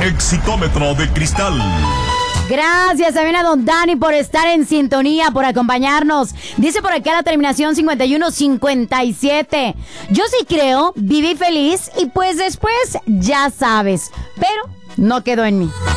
Exitómetro de cristal. Gracias también a don Dani por estar en sintonía, por acompañarnos. Dice por acá la terminación 5157. Yo sí creo, viví feliz y pues después ya sabes, pero no quedó en mí.